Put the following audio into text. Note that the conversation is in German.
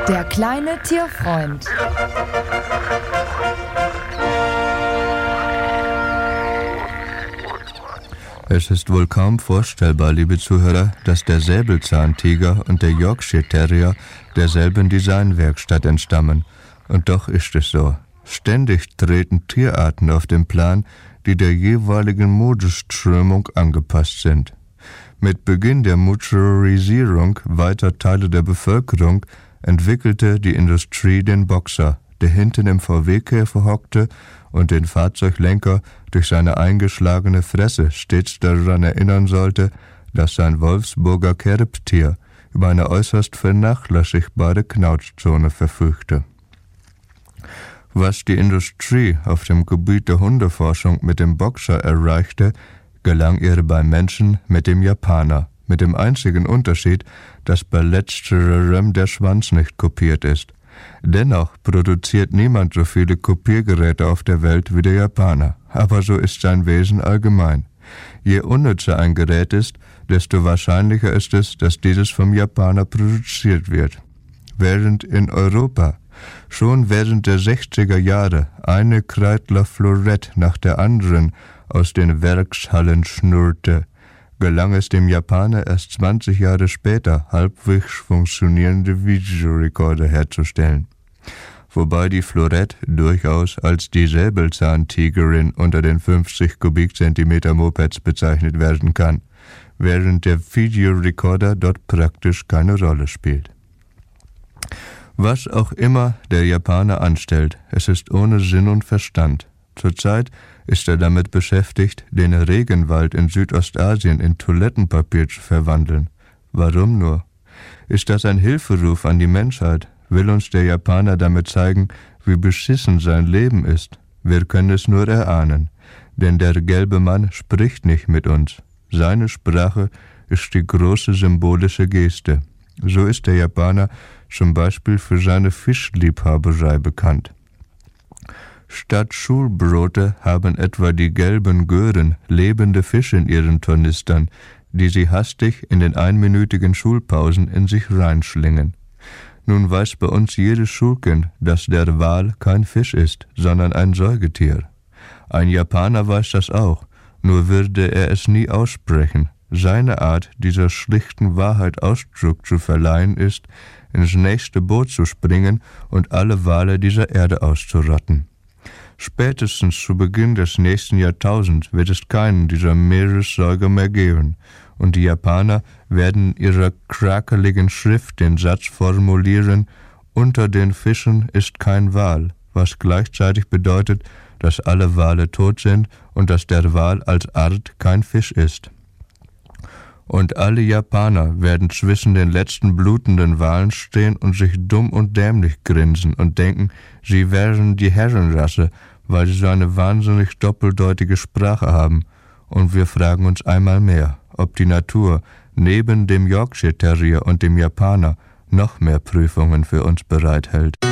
Der kleine Tierfreund. Es ist wohl kaum vorstellbar, liebe Zuhörer, dass der Säbelzahntiger und der Yorkshire Terrier derselben Designwerkstatt entstammen. Und doch ist es so. Ständig treten Tierarten auf den Plan, die der jeweiligen Modeströmung angepasst sind. Mit Beginn der Motorisierung weiter Teile der Bevölkerung entwickelte die Industrie den Boxer, der hinten im VW-Käfer hockte und den Fahrzeuglenker durch seine eingeschlagene Fresse stets daran erinnern sollte, dass sein Wolfsburger Kerbtier über eine äußerst vernachlässigbare Knautschzone verfügte. Was die Industrie auf dem Gebiet der Hundeforschung mit dem Boxer erreichte, gelang ihr beim Menschen mit dem Japaner, mit dem einzigen Unterschied, dass bei letzterem der Schwanz nicht kopiert ist. Dennoch produziert niemand so viele Kopiergeräte auf der Welt wie der Japaner, aber so ist sein Wesen allgemein. Je unnützer ein Gerät ist, desto wahrscheinlicher ist es, dass dieses vom Japaner produziert wird. Während in Europa schon während der 60er Jahre eine Kreidler Florett nach der anderen aus den Werkshallen schnurrte, gelang es dem Japaner erst 20 Jahre später, halbwegs funktionierende Videorekorder herzustellen. Wobei die Florett durchaus als die Säbelzahntigerin unter den 50 Kubikzentimeter Mopeds bezeichnet werden kann, während der Videorekorder dort praktisch keine Rolle spielt. Was auch immer der Japaner anstellt, es ist ohne Sinn und Verstand. Zurzeit ist er damit beschäftigt, den Regenwald in Südostasien in Toilettenpapier zu verwandeln. Warum nur? Ist das ein Hilferuf an die Menschheit? Will uns der Japaner damit zeigen, wie beschissen sein Leben ist? Wir können es nur erahnen, denn der gelbe Mann spricht nicht mit uns. Seine Sprache ist die große symbolische Geste. So ist der Japaner zum Beispiel für seine Fischliebhaberei bekannt. Statt Schulbrote haben etwa die gelben Gören lebende Fische in ihren Tornistern, die sie hastig in den einminütigen Schulpausen in sich reinschlingen. Nun weiß bei uns jedes Schulkind, dass der Wal kein Fisch ist, sondern ein Säugetier. Ein Japaner weiß das auch, nur würde er es nie aussprechen. Seine Art, dieser schlichten Wahrheit Ausdruck zu verleihen, ist, ins nächste Boot zu springen und alle Wale dieser Erde auszurotten. Spätestens zu Beginn des nächsten Jahrtausends wird es keinen dieser Meeressäuger mehr geben, und die Japaner werden in ihrer krakeligen Schrift den Satz formulieren: Unter den Fischen ist kein Wal, was gleichzeitig bedeutet, dass alle Wale tot sind und dass der Wal als Art kein Fisch ist. Und alle Japaner werden zwischen den letzten blutenden Walen stehen und sich dumm und dämlich grinsen und denken, sie wären die Herrenrasse, weil sie so eine wahnsinnig doppeldeutige Sprache haben. Und wir fragen uns einmal mehr, ob die Natur neben dem Yorkshire Terrier und dem Japaner noch mehr Prüfungen für uns bereithält.